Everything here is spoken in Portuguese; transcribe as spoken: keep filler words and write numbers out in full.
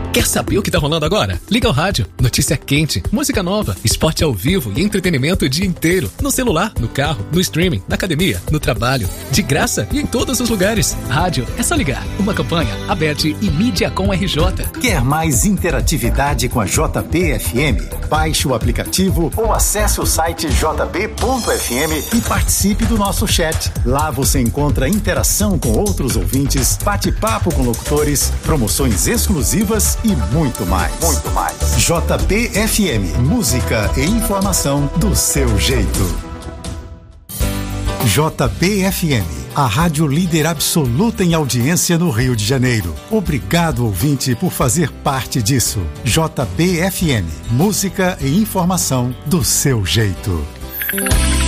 Quer saber o que tá rolando agora? Liga o rádio. Notícia quente, música nova, esporte ao vivo e entretenimento o dia inteiro. No celular, no carro, no streaming, na academia, no trabalho. De graça e em todos os lugares. Rádio, é só ligar. Uma campanha, Aberte e Mídia com R J. Quer mais interatividade com a J B F M? Baixe o aplicativo ou acesse o site j b ponto f m e participe do nosso chat. Lá você encontra interação com outros ouvintes, bate-papo com locutores, promoções exclusivas e muito mais. Muito mais. J B F M, música e informação do seu jeito. J B F M, a rádio líder absoluta em audiência no Rio de Janeiro. Obrigado, ouvinte, por fazer parte disso. J B F M, música e informação do seu jeito.